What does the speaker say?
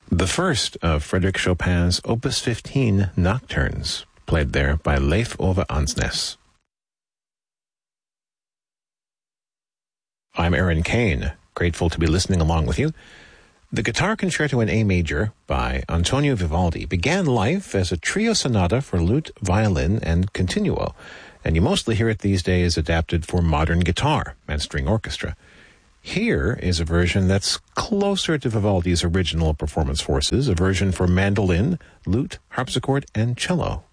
The first of Frédéric Chopin's Opus 15 Nocturnes, played there by Leif Ove Ansnes. I'm Aaron Kane, grateful to be listening along with you. The Guitar Concerto in A Major by Antonio Vivaldi began life as a trio sonata for lute, violin, and continuo, and you mostly hear it these days adapted for modern guitar and string orchestra. Here is a version that's closer to Vivaldi's original performance forces, a version for mandolin, lute, harpsichord, and cello.